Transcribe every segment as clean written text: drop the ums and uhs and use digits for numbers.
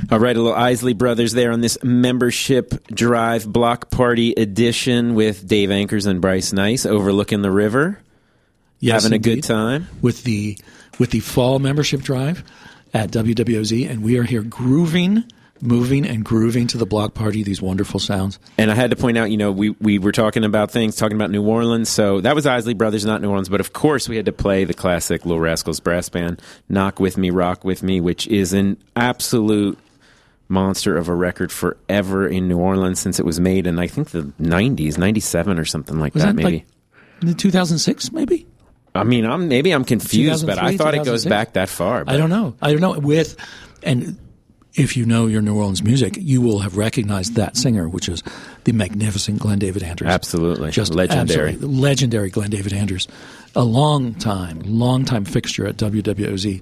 All right, a little Isley Brothers there on this membership drive block party edition with Dave Ankers and Bryce Nice overlooking the river. Yes, having indeed. a good time with the fall membership drive at WWOZ, and we are here moving and grooving to the block party, these wonderful sounds. And I had to point out, we were talking about New Orleans, so that was Isley Brothers, not New Orleans, but of course we had to play the classic Little Rascals Brass Band, Knock With Me, Rock With Me, which is an absolute monster of a record forever in New Orleans since it was made in, I think, the 90s, 97 or something like that, maybe. Like in 2006, maybe? I mean, I'm confused, but I thought it goes back that far. But. I don't know. And if you know your New Orleans music, you will have recognized that singer, which is the magnificent Glenn David Andrews. Absolutely. Just legendary. Absolutely legendary Glenn David Andrews. A long time fixture at WWOZ.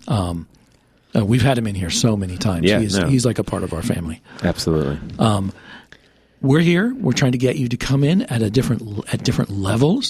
We've had him in here so many times. Yeah, he's like a part of our family. Absolutely. We're here. We're trying to get you to come in at different levels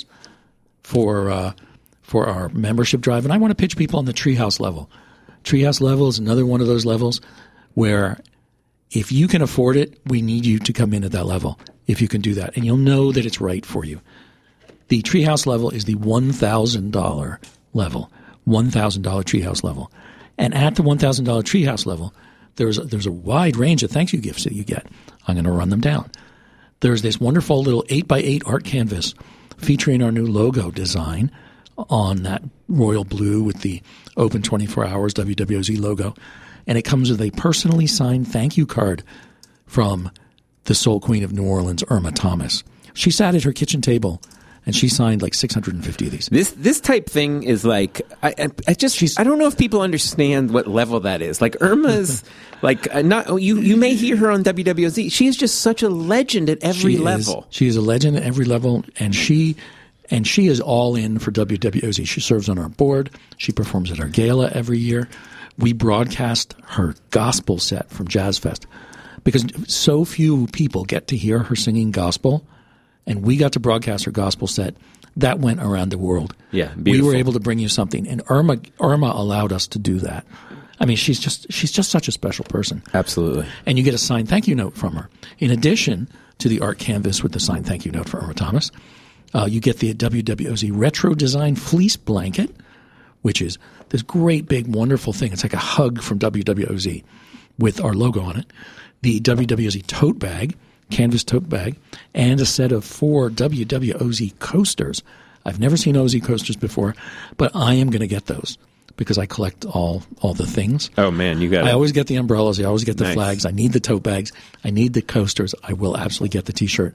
for our membership drive. And I want to pitch people on the Treehouse level. Treehouse level is another one of those levels where if you can afford it, we need you to come in at that level if you can do that. And you'll know that it's right for you. The Treehouse level is the $1,000 level, $1,000 Treehouse level. And at the $1,000 Treehouse level, there's a wide range of thank you gifts that you get. I'm going to run them down. There's this wonderful little 8x8 art canvas featuring our new logo design on that royal blue with the open 24 hours WWOZ logo. And it comes with a personally signed thank you card from the soul queen of New Orleans, Irma Thomas. She sat at her kitchen table and she signed like 650 of these. This type thing is like I don't know if people understand what level that is. Like Irma's like not you may hear her on WWOZ. She is just such a legend at every level. She is a legend at every level, and she is all in for WWOZ. She serves on our board. She performs at our gala every year. We broadcast her gospel set from Jazz Fest because so few people get to hear her singing gospel, and we got to broadcast her gospel set. That went around the world. Yeah, beautiful. We were able to bring you something, and Irma allowed us to do that. I mean, she's just such a special person. Absolutely. And you get a signed thank you note from her. In addition to the art canvas with the signed thank you note for Irma Thomas, you get the WWOZ retro design fleece blanket, which is this great big wonderful thing. It's like a hug from WWOZ with our logo on it. The WWOZ tote bag, canvas tote bag, and a set of 4 WWOZ coasters. I've never seen OZ coasters before, but I am going to get those because I collect all the things. Oh man, you got it. I always get the umbrellas. I always get the flags. I need the tote bags. I need the coasters. I will absolutely get the T-shirt.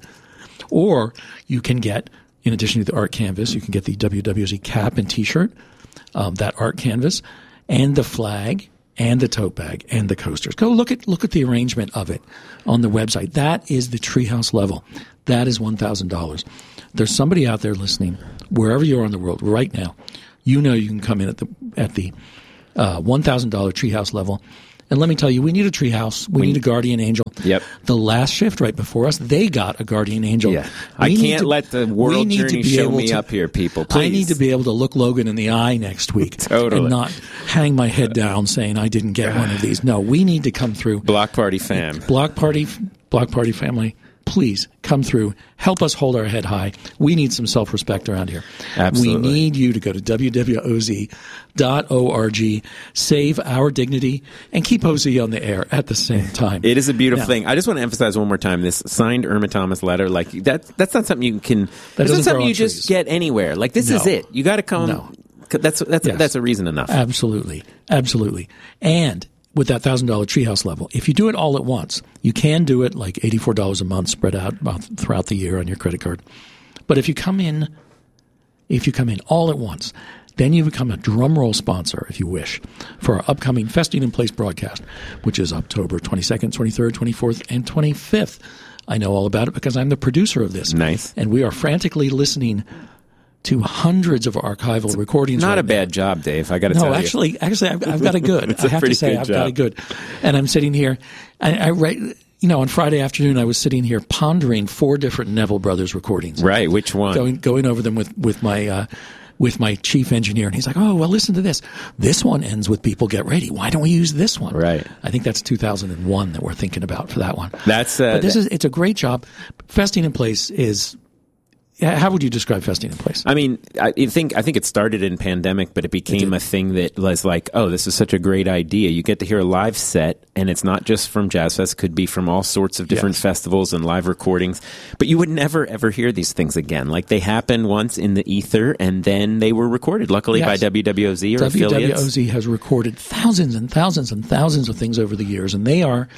Or you can get, in addition to the art canvas, you can get the WWOZ cap and T-shirt, that art canvas, and the flag, and the tote bag, and the coasters. Go look at the arrangement of it on the website. That is the Treehouse level. That is $1,000. There's somebody out there listening, wherever you are in the world right now. You know you can come in at the $1,000 Treehouse level. And let me tell you, we need a treehouse. We need a guardian angel. Yep. The last shift right before us, they got a guardian angel. Yeah. I can't let the world journey show me up here, people. Please. I need to be able to look Logan in the eye next week. Totally. And not hang my head down saying I didn't get one of these. No, we need to come through. Block Party fam. Block Party family. Please come through. Help us hold our head high. We need some self-respect around here. Absolutely. We need you to go to wwoz.org, save our dignity, and keep OZ on the air at the same time. It is a beautiful thing. I just want to emphasize one more time this signed Irma Thomas letter. Like that's not something you can. That's not something you just get anywhere. Like this is it. You got to come. No. That's a reason enough. Absolutely. And with that $1,000 Treehouse level, if you do it all at once, you can do it like $84 a month spread out throughout the year on your credit card. But if you come in all at once, then you become a drumroll sponsor, if you wish, for our upcoming Festing in Place broadcast, which is October 22nd, 23rd, 24th, and 25th. I know all about it because I'm the producer of this. Nice. And we are frantically listening to hundreds of archival recordings. Not a bad job, Dave. I got to tell you. No, actually, I've got a good. I have to say, I've got a good. And I'm sitting here, I write. On Friday afternoon, I was sitting here pondering 4 different Neville Brothers recordings. Right, which one? Going over them with my with my chief engineer, and he's like, "Oh, well, listen to this. This one ends with people get ready. Why don't we use this one?" Right. I think that's 2001 that we're thinking about for that one. That's but it's a great job. Festing in Place is. How would you describe Festing in Place? I mean, I think it started in pandemic, but it became a thing that was like, oh, this is such a great idea. You get to hear a live set, and it's not just from Jazz Fest. It could be from all sorts of different festivals and live recordings. But you would never, ever hear these things again. Like, they happened once in the ether, and then they were recorded, luckily, by WWOZ or affiliates. WWOZ has recorded thousands and thousands and thousands of things over the years, and they are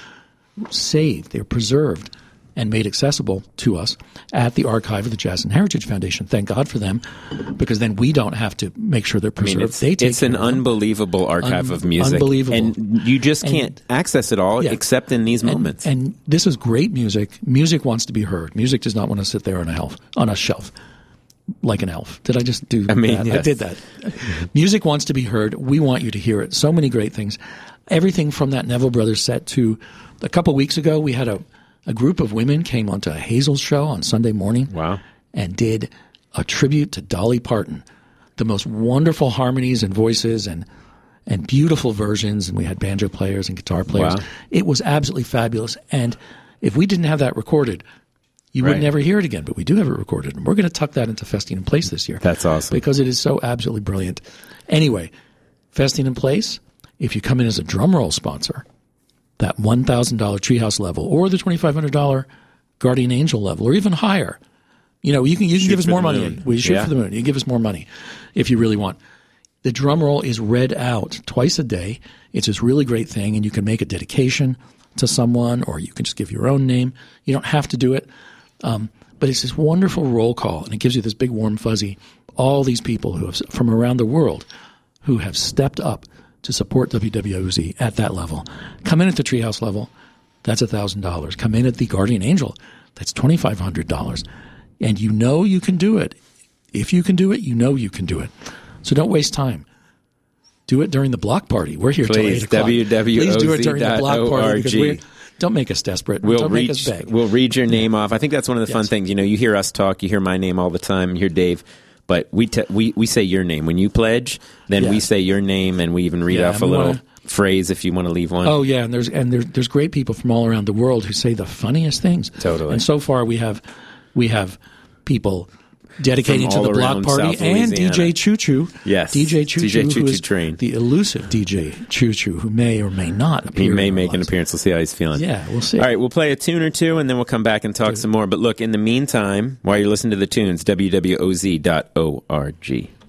saved. They're preserved and made accessible to us at the archive of the Jazz and Heritage Foundation. Thank God for them, because then we don't have to make sure they're preserved. It's an unbelievable archive of music. Unbelievable. And you just can't access it all except in these moments. And this is great music. Music wants to be heard. Music does not want to sit there on a shelf like an elf. Did I just do that? Yes. I did that. Music wants to be heard. We want you to hear it. So many great things. Everything from that Neville Brothers set to a couple weeks ago, we had a group of women came onto a Hazel's show on Sunday morning. Wow. And did a tribute to Dolly Parton. The most wonderful harmonies and voices and beautiful versions. And we had banjo players and guitar players. Wow. It was absolutely fabulous. And if we didn't have that recorded, you would never hear it again. But we do have it recorded. And we're going to tuck that into Festing in Place this year. That's awesome. Because it is so absolutely brilliant. Anyway, Festing in Place, if you come in as a drum roll sponsor, that $1,000 Treehouse level or the $2,500 Guardian Angel level or even higher, you can give us more money. We shoot for the moon. You can give us more money if you really want. The drum roll is read out twice a day. It's this really great thing, and you can make a dedication to someone, or you can just give your own name. You don't have to do it. But it's this wonderful roll call, and it gives you this big warm fuzzy. All these people who have, from around the world, who have stepped up to support WWOZ at that level. Come in at the Treehouse level, that's $1,000. Come in at the Guardian Angel, that's $2,500. And you know you can do it. If you can do it, you know you can do it. So don't waste time. Do it during the block party. We're here till 8 o'clock. Please do it during the block party, because don't make us desperate. Don't make us beg. We'll read your name off. I think that's one of the fun things. You hear us talk. You hear my name all the time. You hear Dave. But we say your name. When you pledge, then we say your name, and we even read off a little phrase if you want to leave one. Oh, yeah, and there's great people from all around the world who say the funniest things. Totally. And so far we have people dedicating to the block party and DJ Choo Choo. Yes. DJ Choo Choo, who is Train. The elusive DJ Choo Choo, who may or may not appear. He may make an appearance. We'll see how he's feeling. Yeah, we'll see. All right, we'll play a tune or two, and then we'll come back and talk some more. But look, in the meantime, while you're listening to the tunes, wwoz.org.